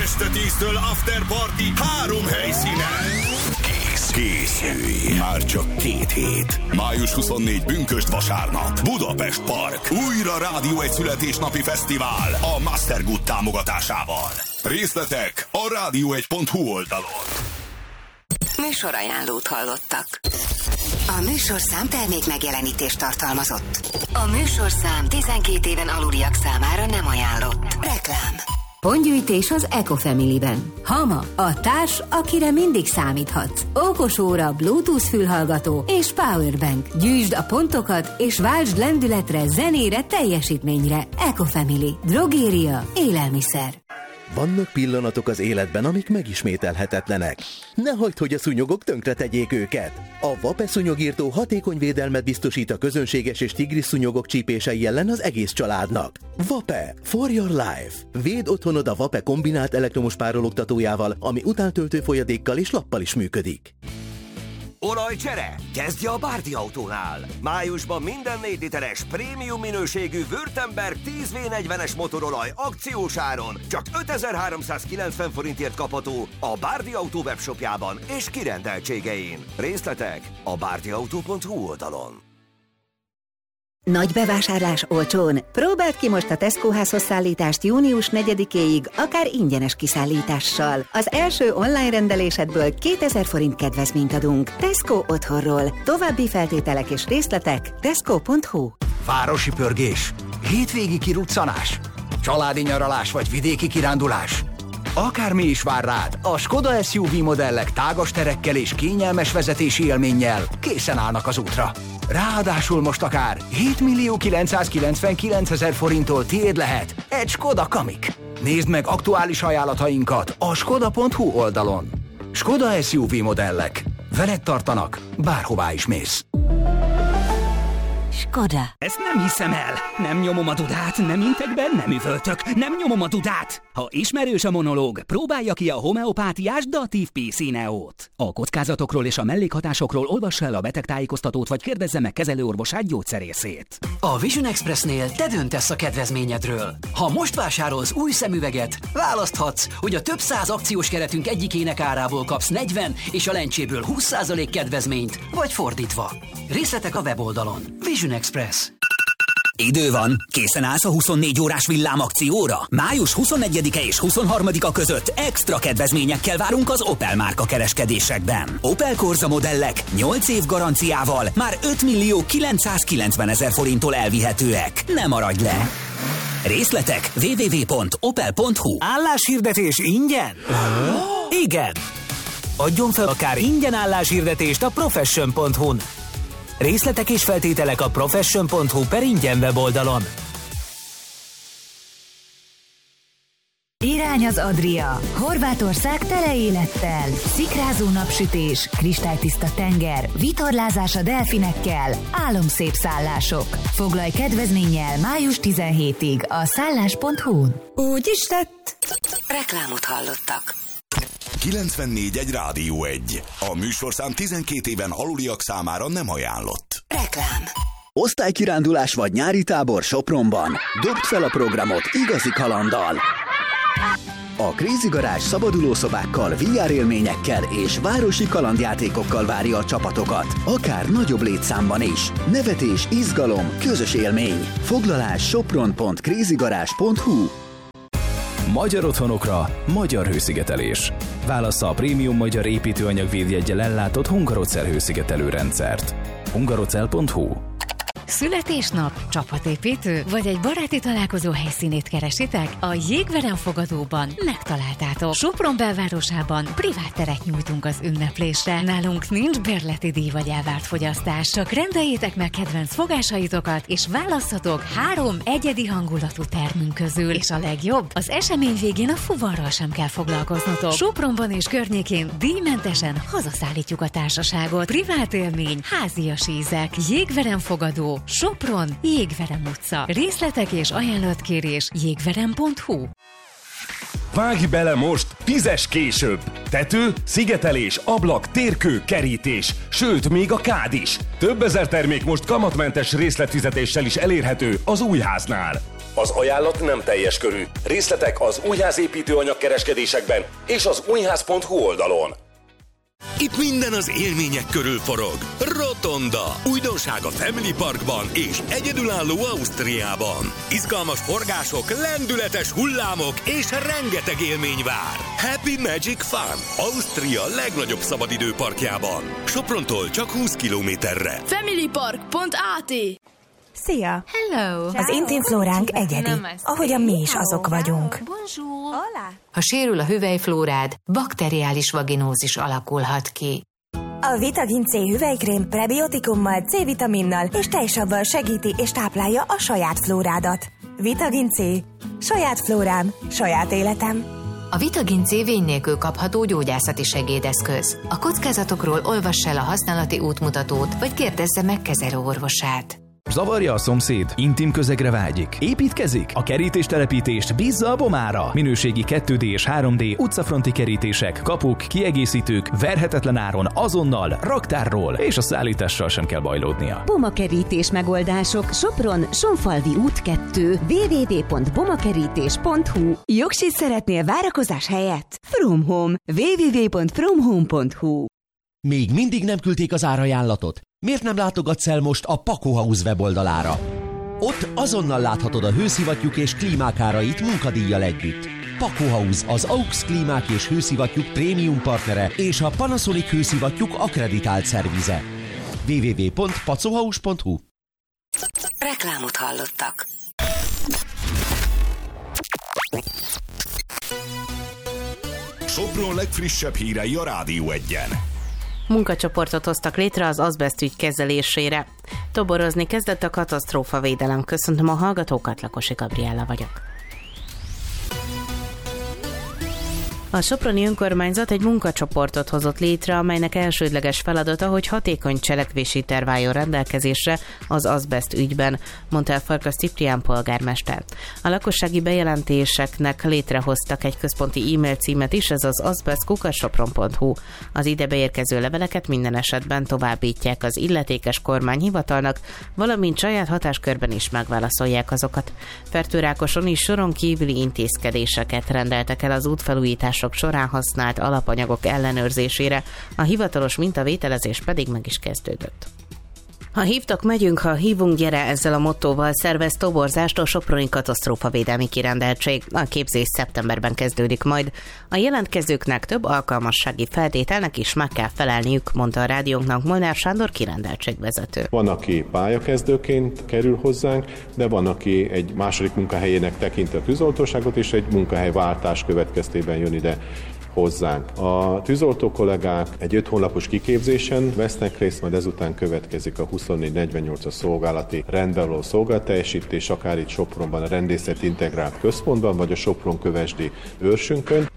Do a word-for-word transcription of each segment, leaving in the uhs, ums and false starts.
Este tíztől After Party három helyszínen. Kész, készülj, már csak két hét. május huszonnégyedike Bünkösd vasárnap. Budapest Park. Újra Rádió egy születésnapi fesztivál a Mastergood támogatásával. Részletek a rádió egy pont hu oldalon. Műsorajánlót hallottak. A műsorszám termék megjelenítést tartalmazott. A műsorszám tizenkét éven aluliak számára nem ajánlott. Reklám. Pontgyűjtés az Ecofamily-ben. Hama, a társ, akire mindig számíthatsz. Okos óra, Bluetooth fülhallgató és powerbank. Gyűjtsd a pontokat és váltsd lendületre, zenére, teljesítményre. Ecofamily. Drogéria, élelmiszer. Vannak pillanatok az életben, amik megismételhetetlenek. Ne hagyd, hogy a szúnyogok tönkretegyék őket. A Vape szúnyogírtó hatékony védelmet biztosít a közönséges és tigris szúnyogok csípései ellen az egész családnak. Vape for your life. Védd otthonod a Vape kombinált elektromos párologtatójával, ami utántöltő folyadékkal és lappal is működik. Olajcsere? Kezdje a Bárdi Autónál! Májusban minden négy literes prémium minőségű Württemberg tíz vé negyvenes motorolaj akciós áron csak ötezer-háromszázkilencven forintért kapható a Bárdi Autó webshopjában és kirendeltségein. Részletek a bárdiautó pont hu oldalon. Nagy bevásárlás olcsón. Próbáld ki most a Tesco házhozszállítást június negyedikéig, akár ingyenes kiszállítással. Az első online rendelésedből kétezer forint kedvezményt adunk. Tesco otthonról. További feltételek és részletek tesco pont hu. Városi pörgés, hétvégi kiruccanás, családi nyaralás vagy vidéki kirándulás. Akármi is vár rád, a Skoda es u vé modellek tágas terekkel és kényelmes vezetési élménnyel készen állnak az útra. Ráadásul most akár hétmillió kilencszázkilencvenkilencezer forinttól tiéd lehet egy Skoda Kamiq. Nézd meg aktuális ajánlatainkat a skoda pont hu oldalon. Skoda es u vé modellek. Veled tartanak, bárhová is mész. Skoda. Ezt nem hiszem el. Nem nyomom a dudát, nem intek be, nem üvöltök, nem nyomom a dudát. Ha ismerős a monológ, próbálja ki a homeopátiás Datív P C Neót. A kockázatokról és a mellékhatásokról olvassa el a betegtájékoztatót, vagy kérdezze meg kezelőorvosát, gyógyszerészét. A Vision Expressnél te döntesz a kedvezményedről. Ha most vásárolsz új szemüveget, választhatsz, hogy a több száz akciós keretünk egyikének árából kapsz negyven és a lencséből húsz százalék kedvezményt, vagy fordítva. Részletek a weboldalon. Vision Express. Idő van, készen állsz a huszonnégy órás villámakcióra? május huszonnegyedike és huszonharmadika között extra kedvezményekkel várunk az Opel márka kereskedésekben. Opel Corsa modellek nyolc év garanciával már ötmillió kilencszázkilencvenezer forinttól elvihetőek. Ne maradj le! Részletek double-u double-u double-u pont opel pont hu. Álláshirdetés ingyen? Igen! Adjon fel akár ingyen álláshirdetést a profession pont hu-n. Részletek és feltételek a profession pont hu per ingyen weboldalon. Irány az Adria. Horvátország tele élettel. Szikrázó napsütés, kristálytiszta tenger, vitorlázás a delfinekkel, álomszép szállások. Foglalj kedvezménnyel május tizenhetedikéig a szállás pont hu-n. Úgy is tett. Reklámot hallottak. kilencvennégy egy Rádió egy. A műsorszám tizenkét éven aluliak számára nem ajánlott. Reklám. Osztálykirándulás vagy nyári tábor Sopronban. Dobd fel a programot igazi kalanddal. A Crazy Garage szabadulószobákkal, vé er élményekkel és városi kalandjátékokkal várja a csapatokat. Akár nagyobb létszámban is. Nevetés, izgalom, közös élmény. Foglalás sopron pont crazygarage pont hu. Magyar otthonokra, magyar hőszigetelés. Válassza a prémium magyar építőanyag védjeggyel ellátott Hungarocell hőszigetelő rendszert. hungarocell pont hu. Születésnap, csapatépítő vagy egy baráti találkozó helyszínét keresitek? A Jégverem fogadóban megtaláltátok. Sopron belvárosában privát teret nyújtunk az ünneplésre. Nálunk nincs bérleti díj vagy elvárt fogyasztás, csak rendeljétek meg kedvenc fogásaitokat, és válasszatok három egyedi hangulatú termünk közül. És a legjobb, az esemény végén a fuvarral sem kell foglalkoznotok. Sopronban és környékén díjmentesen hazaszállítjuk a társaságot. Privát élmény, házias ízek, Jégverem fogadó, Sopron, Jégverem utca. Részletek és ajánlatkérés jégverem pont hu. Vágj bele most, tízes később! Tető, szigetelés, ablak, térkő, kerítés, sőt, még a kád is. Több ezer termék most kamatmentes részletfizetéssel is elérhető az Újháznál. Az ajánlat nem teljes körű. Részletek az Újház építőanyag kereskedésekben és az újház pont hu oldalon. Itt minden az élmények körül forog. Rotonda. Újdonság a Family Parkban és egyedülálló Ausztriában. Izgalmas forgások, lendületes hullámok és rengeteg élmény vár. Happy Magic Fun. Ausztria legnagyobb szabadidőparkjában. Soprontól csak húsz kilométerre. familypark pont á té. Szia! Hello! Az intim flóránk egyedi, ahogyan mi is azok vagyunk. Ha sérül a hüvelyflórád, bakteriális vaginózis alakulhat ki. A Vitagin C hüvelykrém prebiotikummal, C-vitaminnal és tejsavval segíti és táplálja a saját flórádat. Vitagin C. Saját flórám, saját életem. A Vitagin C vény nélkül kapható gyógyászati segédeszköz. A kockázatokról olvass el a használati útmutatót, vagy kérdezze meg kezelőorvosát. Zavarja a szomszéd? Intim közegre vágyik? Építkezik? A kerítéstelepítést bízza a Bomára. Minőségi kettő dé és három dé utcafronti kerítések, kapuk, kiegészítők, verhetetlen áron, azonnal, raktárról, és a szállítással sem kell bajlódnia. Boma kerítés megoldások. Sopron, Sonfalvi út kettő, double-u double-u double-u pont bomakerítés pont hu. Jogsit szeretnél várakozás helyett? From Home. double-u double-u double-u pont from home pont hu. Még mindig nem küldték az árajánlatot? Miért nem látogatsz el most a Paco House weboldalára? Ott azonnal láthatod a hőszivattyúk és klímák árait munkadíjjal együtt. Paco House az á u x klímák és hőszivattyúk prémium partnere és a Panasonic hőszivattyúk akkreditált szervize. double-u double-u double-u pont pacohouse pont hu. Reklámot hallottak. Sopron legfrissebb hírei a Rádió Egyen. Munkacsoportot hoztak létre az azbeszt ügy kezelésére. Toborozni kezdett a katasztrófavédelem. Köszöntöm a hallgatókat, Lakosi Gabriella vagyok. A soproni önkormányzat egy munkacsoportot hozott létre, amelynek elsődleges feladata, hogy hatékony cselekvési terv álljon rendelkezésre az azbeszt ügyben, mondta el Farkas Ciprián polgármester. A lakossági bejelentéseknek létrehoztak egy központi e-mail címet is, ez az azbest kukac sopron pont hu. Az ide beérkező leveleket minden esetben továbbítják az illetékes kormányhivatalnak, valamint saját hatáskörben is megválaszolják azokat. Fertőrákoson is soron kívüli intézkedéseket rendeltek el az útfelújítás során használt alapanyagok ellenőrzésére, a hivatalos mintavételezés pedig meg is kezdődött. Ha hívtak, megyünk, ha hívunk, gyere, ezzel a mottóval szervez toborzást a Soproni Katasztrófavédelmi Kirendeltség. A képzés szeptemberben kezdődik majd. A jelentkezőknek több alkalmassági feltételnek is meg kell felelniük, mondta a rádiónknak Molnár Sándor kirendeltségvezető. Van, aki pályakezdőként kerül hozzánk, de van, aki egy második munkahelyének tekinti a tűzoltóságot, és egy munkahelyváltás következtében jön ide hozzánk. A tűzoltó kollégák egy öt hónapos kiképzésen vesznek részt, majd ezután következik a huszonnégy negyvennyolcas szolgálati rendben való szolgálteljesítés, akár itt Sopronban a Rendészet Integrált Központban, vagy a Sopron-Kövesdi őrsünkön.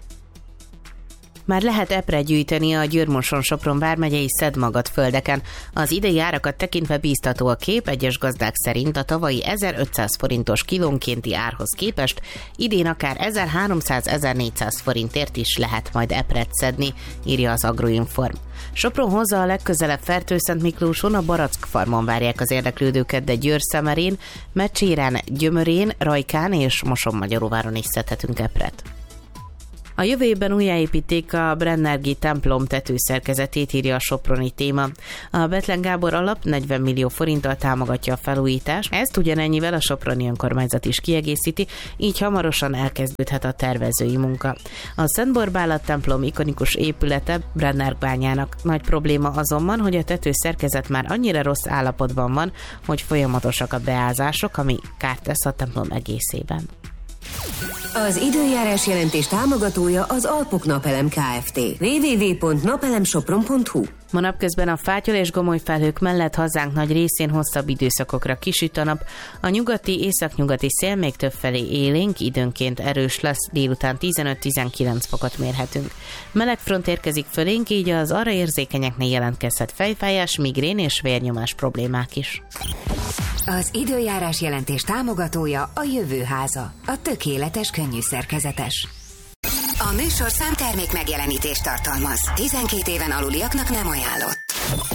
Már lehet epre gyűjteni a Győr-Moson-Sopron vármegyei Szedmagad földeken. Az idei árakat tekintve bíztató a kép, egyes gazdák szerint a tavalyi ezerötszáz forintos kilónkénti árhoz képest idén akár ezerháromszáz-ezernégyszáz forintért is lehet majd epret szedni, írja az Agroinform. Sopron hozza a legközelebb Fertőszentmiklóson, a Barack farmon várják az érdeklődőket, de Győr-Szemerén, Mecséren, Gyömörén, Rajkán és Moson-Magyaróváron is szedhetünk epret. A jövő évben újjáépítik a Brennergi templom tetőszerkezetét, írja a soproni Téma. A Bethlen Gábor alap negyven millió forinttal támogatja a felújítást, ezt ugyanennyivel a soproni önkormányzat is kiegészíti, így hamarosan elkezdődhet a tervezői munka. A Szent Borbálat templom ikonikus épülete Brennergbányának. Nagy probléma azonban, hogy a tetőszerkezet már annyira rossz állapotban van, hogy folyamatosak a beázások, ami kárt tesz a templom egészében. Az időjárás jelentés támogatója az Alpok Napelem Kft. double-u double-u double-u pont napelem sopron pont hu. Ma napközben a fátyol és gomoly felhők mellett hazánk nagy részén hosszabb időszakokra kisüt a nap. A nyugati, északnyugati szél még többfelé élénk, időnként erős lesz, délután tizenöt-tizenkilenc fokot mérhetünk. Meleg front érkezik fölénk, így az arra érzékenyeknél jelentkezhet fejfájás, migrén és vérnyomás problémák is. Az időjárás jelentés támogatója a Jövőháza, a tökéletes könnyű szerkezetes. A műsorszám termék megjelenítést tartalmaz. tizenkét éven aluliaknak nem ajánlott.